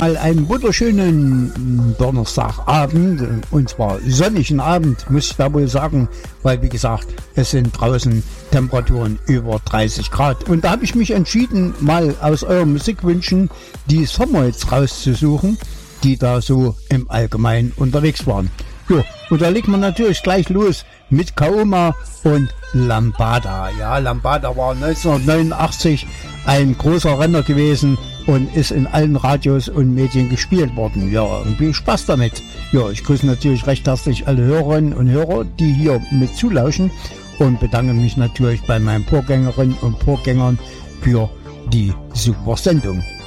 Mal einen wunderschönen Donnerstagabend, und zwar sonnigen Abend, muss ich da wohl sagen, weil wie gesagt, es sind draußen Temperaturen über 30 Grad. Und da habe ich mich entschieden, mal aus euren Musikwünschen die Sommerhits rauszusuchen, die da so im Allgemeinen unterwegs waren. Jo, und da legt man natürlich gleich los mit Kaoma und Lambada. Ja, Lambada war 1989 ein großer Renner gewesen und ist in allen Radios und Medien gespielt worden. Ja, und viel Spaß damit. Ja, ich grüße natürlich recht herzlich alle Hörerinnen und Hörer, die hier mit zulauschen, und bedanke mich natürlich bei meinen Vorgängerinnen und Vorgängern für die super Sendung.